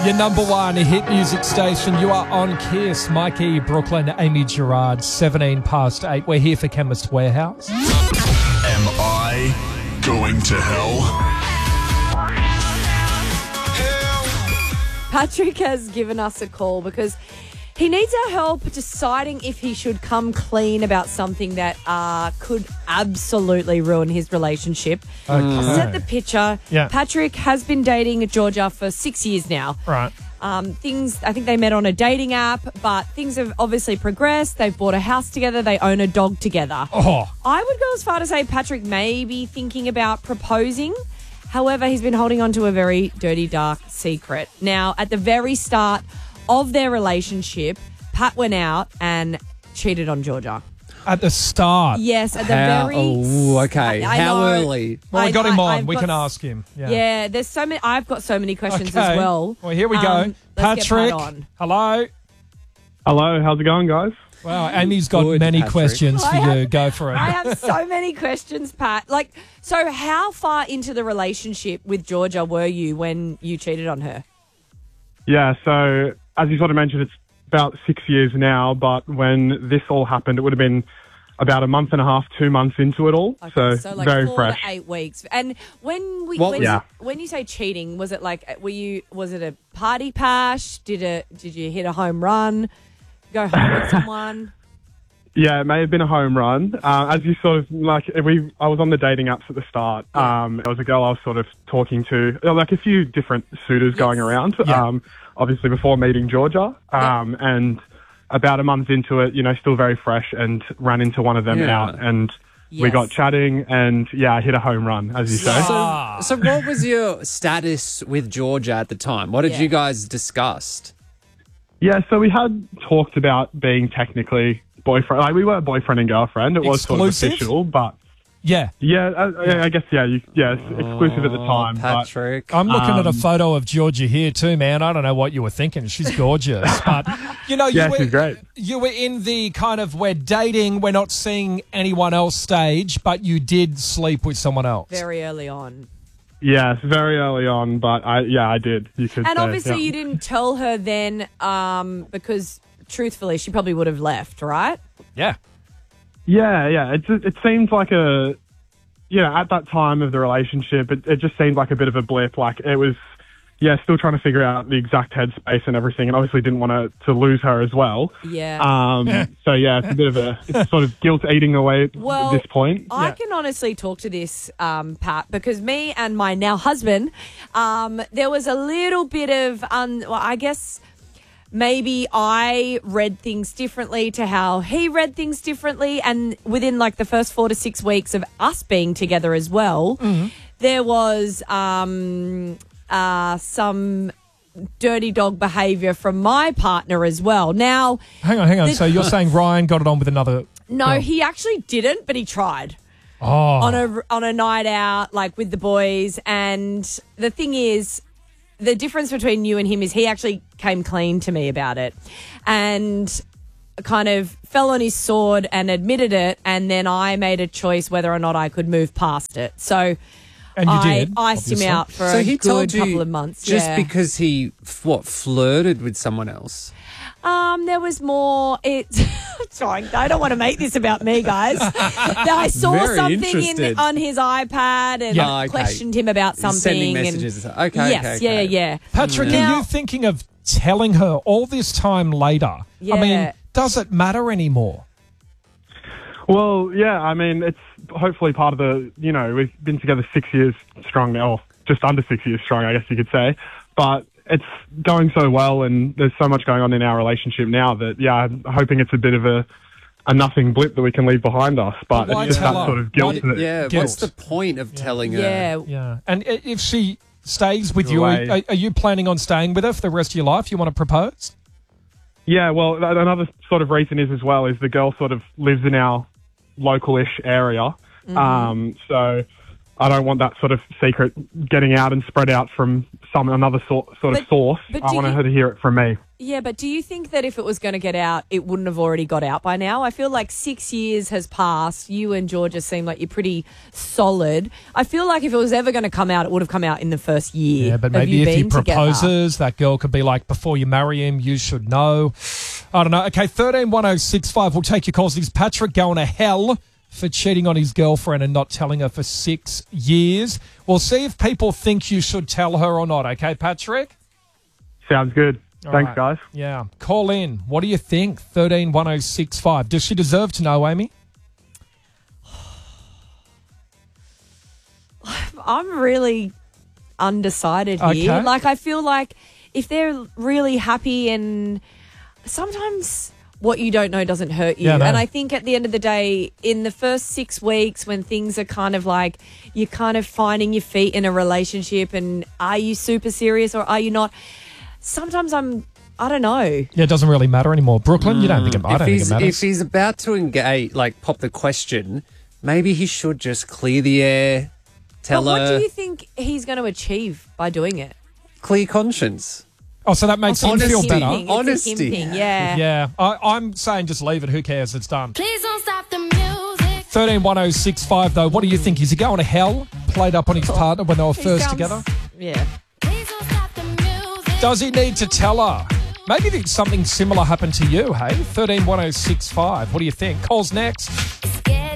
Your number one hit music station. You are on Kiss. Mikey, Brooklyn, Amy Gerard, 17 past 8. We're here for Chemist Warehouse. Am I going to hell? Patrick has given us a call because he needs our help deciding if he should come clean about something that could absolutely ruin his relationship. Okay. Set the picture. Yeah. Patrick has been dating Georgia for 6 years now. Right. I think they met on a dating app, but things have obviously progressed. They've bought a house together. They own a dog together. Oh. I would go as far to say Patrick may be thinking about proposing. However, he's been holding on to a very dirty, dark secret. Now, at the very start of their relationship, Pat went out and cheated on Georgia. At the start. Yes, at the very... Oh, okay. I How know. early? Well, we got him on. I've We got- can ask him. Yeah, there's so many. I've got so many questions Okay. as well. Well, here we go. Let's get Patrick, Pat on. hello. Hello, how's it going, guys? Wow, Amy's got Good, many Patrick. questions for I you. have- Go for it. I have so many questions, Pat. So how far into the relationship with Georgia were you when you cheated on her? Yeah, so as you sort of mentioned, it's about 6 years now, but when this all happened, it would have been about a month and a half, 2 months into it all. Okay, so like very 4 fresh. to 8 weeks. And when Yeah. when you say cheating, was it like was it a party pash? Did you hit a home run? Go home with someone? Yeah, it may have been a home run. As you sort of I was on the dating apps at the start. There was a girl I was sort of talking to, like a few different suitors going around. Yeah. Obviously before meeting Georgia, and about a month into it, still very fresh, and ran into one of them Yeah. out, and we Yes. got chatting, and I hit a home run, as you say. Ah. So what was your status with Georgia at the time? What did Yeah. you guys discuss? Yeah, so we had talked about being technically boyfriend. Like, we weren't boyfriend and girlfriend. It was sort of Exclusive? official, but Yeah. I guess it's exclusive at the time. Patrick. I'm looking at a photo of Georgia here too, man. I don't know what you were thinking. She's gorgeous. But, Yeah, she's great. You were in the kind of, we're dating, we're not seeing anyone else stage, but you did sleep with someone else. Very early on. Yes, very early on, but I did. You could And say, obviously yeah. you didn't tell her then because truthfully she probably would have left, right? Yeah. Yeah. It seems like at that time of the relationship, it just seemed like a bit of a blip. Like, it was, still trying to figure out the exact headspace and everything, and obviously didn't want to lose her as well. Yeah. So it's a bit of it's sort of guilt eating away at this point. I can honestly talk to this, Pat, because me and my now husband, there was a little bit of, I guess maybe I read things differently to how he read things differently. And within like the first 4 to 6 weeks of us being together as well, there was some dirty dog behaviour from my partner as well. Now, Hang on. So you're saying Ryan got it on with another... no, girl? he actually didn't, but he tried. Oh. On a night out, like with the boys. And the thing is, the difference between you and him is he actually came clean to me about it and kind of fell on his sword and admitted it. And then I made a choice whether or not I could move past it. So And you I did, ite him obviously. out for So a he good told you couple of months. just yeah. because he flirted with someone else. There was more. Sorry, I don't want to make this about me, guys. I saw Very something interested. on his iPad and Yeah, okay. questioned him about something. Sending and- messages. Okay. Yes, okay. yeah. Patrick, Now- are you thinking of telling her all this time later? I Yeah. mean, does it matter anymore? Well, yeah, I mean, it's hopefully part of we've been together 6 years strong now, or just under 6 years strong, I guess you could say. But it's going so well, and there's so much going on in our relationship now that, I'm hoping it's a bit of a nothing blip that we can leave behind us. But Why it's just tell that her? sort of guilt. Yeah, Guilt. what's the point of telling her? Yeah. Yeah. And if she stays with you, Away. are you planning on staying with her for the rest of your life? You want to propose? Yeah, well, another sort of reason is the girl sort of lives in our local-ish area. So I don't want that sort of secret getting out and spread out from another sort of source. but I want her to hear it from me. Yeah, but do you think that if it was going to get out, it wouldn't have already got out by now? I feel like 6 years has passed. You and Georgia seem like you're pretty solid. I feel like if it was ever going to come out, it would have come out in the first year. Yeah, but of maybe you if he being together. proposes, that girl could be like, before you marry him, you should know. I don't know. Okay, 131065. We'll take your calls. Is Patrick going to hell for cheating on his girlfriend and not telling her for 6 years? We'll see if people think you should tell her or not. Okay, Patrick? Sounds good. All Thanks, right. guys. Yeah. Call in. What do you think? 131065. Does she deserve to know, Amy? I'm really undecided here. Okay. Like, I feel like if they're really happy, and sometimes what you don't know doesn't hurt you. Yeah, no. And I think at the end of the day, in the first 6 weeks, when things are kind of like you're kind of finding your feet in a relationship, and are you super serious or are you not? Sometimes I don't know. Yeah, it doesn't really matter anymore. Brooklyn, you don't think it, I don't think it If matters. he's about to engage, like pop the question, maybe he should just clear the air, tell But what her, do you think he's going to achieve by doing it? clear conscience. Oh, so that makes him Honesty. feel better. It's a him Honesty. thing, yeah. Yeah, I'm saying just leave it. Who cares? It's done. Please don't stop the music. 131065, though. What do you think? Is he going to hell? Played up on his partner when they were He first sounds- together? Yeah. Please don't stop the music. Does he need to tell her? Maybe something similar happened to you, hey? 131065. What do you think? Calls next.